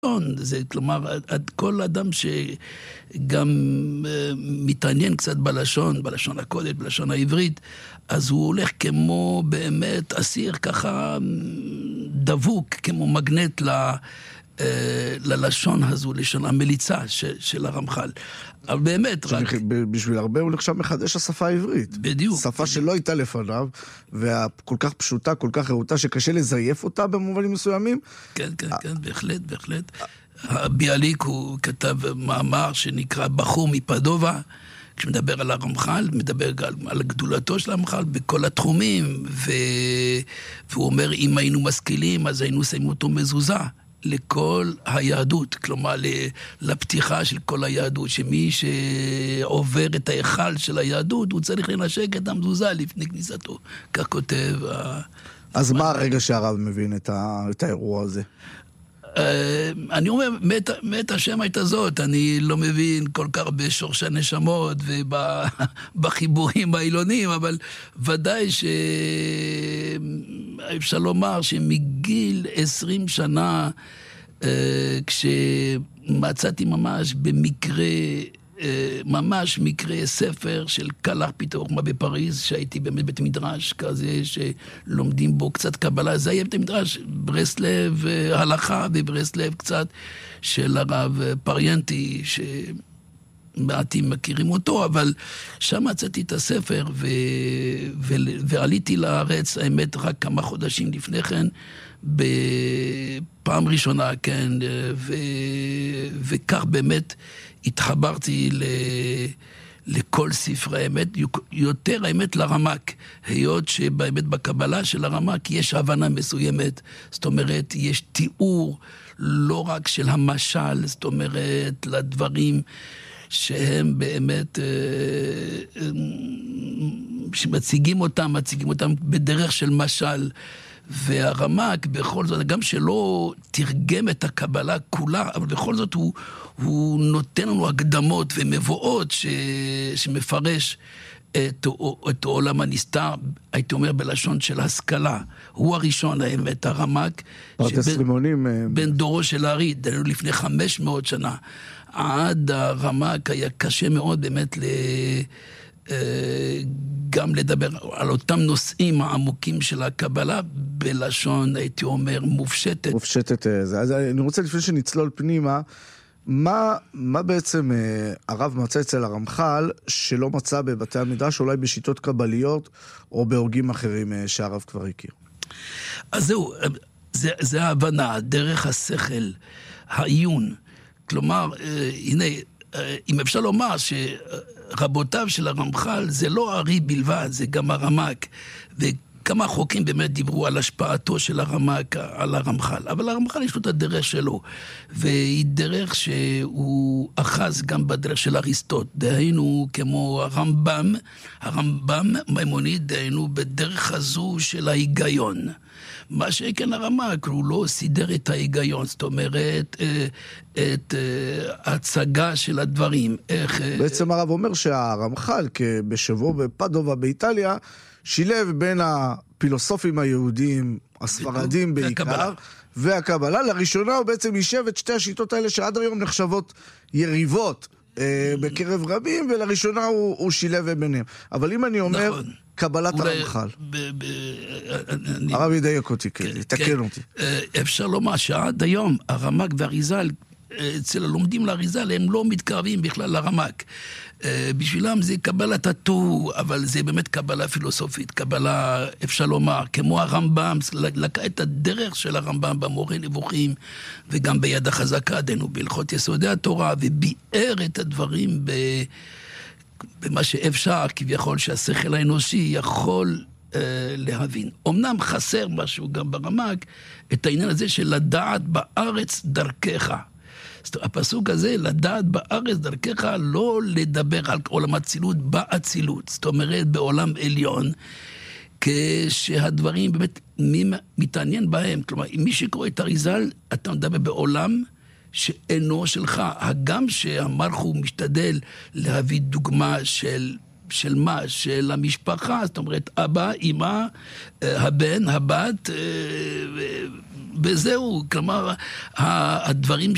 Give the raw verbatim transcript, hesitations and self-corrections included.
זה, כלומר, כל אדם שגם מתעניין קצת בלשון, בלשון הקודש, בלשון העברית, אז הוא הולך כמו באמת אסיר ככה דבוק, כמו מגנט ל... ללשון הזו, לשון המליצה של, של הרמח"ל. אבל באמת רק... בשביל הרבה הוא נחשב מחדש השפה העברית. בדיוק. שפה בדיוק. שלא הייתה לפניו, וכל כך פשוטה, כל כך רהוטה, שקשה לזייף אותה במובנים מסוימים. כן, כן, כן, בהחלט, בהחלט. ביאליק הוא כתב מאמר שנקרא בחור מפדובה, כשמדבר על הרמח"ל, מדבר על גדולתו של הרמח"ל בכל התחומים, ו... והוא אומר, אם היינו משכילים, אז היינו שמים אותו מזוזה. לכל היהדות, כלומר לפתיחה של כל היהדות, שמי שעובר את ההיכל של היהדות, הוא צריך לנשק את המזוזה לפני כניסתו, כך כותב. אז מה הרגע שהרב מבין את האירוע הזה? אני אומר, מת השם הייתה זאת, אני לא מבין כל כך בשורש הנשמות ובחיבורים העילונים, אבל ודאי שאפשר לומר שמגיל עשרים שנה, כשמצאתי ממש במקרה, ממש מקרה ספר של קלח פיתור חוכמה בפריז, שהייתי באמת בית מדרש כזה שלומדים בו קצת קבלה, זה היה בית מדרש ברסלב הלכה וברסלב קצת של הרב פריינטי, שמעטים מכירים אותו, אבל שם מצאתי את הספר ו... ו... ועליתי לארץ, האמת רק כמה חודשים לפני כן, בפעם ראשונה, כן, ו... וכך באמת התחברתי ל... לכל ספרי האמת, יותר האמת לרמק, היות שבאמת בקבלה של הרמק יש הבנה מסוימת, זאת אומרת, יש תיאור לא רק של המשל, זאת אומרת, לדברים שהם באמת, שמציגים אותם, מציגים אותם בדרך של משל, והרמק בכל זאת, גם שלא תרגם את הקבלה כולה, אבל בכל זאת הוא, הוא נותן לנו הקדמות ומבואות ש, שמפרש את, את העולם הנסתר, הייתי אומר בלשון של השכלה. הוא הראשון האמת, הרמק, שבין, בין דורו של הארי, דנו לפני חמש מאות שנה, עד הרמק היה קשה מאוד באמת ל... גם לדבר על אותם נושאים העמוקים של הקבלה בלשון, הייתי אומר, מופשטת. מופשטת. אז אני רוצה לפני שנצלול פנימה, מה, מה בעצם הרב מצא אצל הרמח"ל שלא מצא בבתי המדרש, אולי בשיטות קבליות או בהוגים אחרים שהרב כבר הכיר? אז זהו, זה, זה ההבנה, דרך השכל, העיון. כלומר, הנה, אם אפשר לומר שרבותיו של הרמח"ל זה לא הארי בלבד, זה גם הרמק, וכמה חוקים באמת דיברו על השפעתו של הרמק על הרמח"ל, אבל הרמח"ל יש לו את הדרך שלו, והיא דרך שהוא אחז גם בדרך של אריסטוט, דהיינו כמו הרמב"ם, הרמב"ם מימונית, דהיינו בדרך הזו של ההיגיון. מה שכן הרמק, הוא לא סידר את ההיגיון, זאת אומרת, את ההצגה של הדברים. איך... בעצם הרב אומר שהרמח"ל, בשבוע בפדובה באיטליה, שילב בין הפילוסופים היהודים, הספרדים בעיקר, והקבלה. לראשונה הוא בעצם יישב את שתי השיטות האלה שעד היום נחשבות יריבות בקרב רבים, ולראשונה הוא, הוא שילב ביניהם. אבל אם אני אומר... נכון. קבלת הרמח"ל. הרב ידייק אותי, תקן אותי. אפשר לומר שעד היום הרמק והאריז"ל, אצל הלומדים לאריז"ל, הם לא מתקרבים בכלל לרמק. בשבילם זה קבלת התוהו, אבל זה באמת קבלה פילוסופית, קבלה, אפשר לומר, כמו הרמב"ם, לקח את הדרך של הרמב"ם במורה נבוכים, וגם ביד החזקה, דנו בהלכות יסודי התורה, וביאר את הדברים ב... במה שאפשר, כביכול שהשכל האנושי יכול אה, להבין. אמנם חסר משהו גם ברמק, את העניין הזה של לדעת בארץ דרכך. הפסוק הזה, לדעת בארץ דרכך, לא לדבר על עולם הצילות באצילות. זאת אומרת, בעולם עליון, כשהדברים באמת, מי מתעניין בהם. כלומר, אם מי שקורא את אריז"ל, אתה מדבר בעולם שאינו שלך, הגם שהמלכו משתדל להביא דוגמה של, של מה? של המשפחה, זאת אומרת, אבא, אמא, הבן, הבת, וזהו, כלומר, הדברים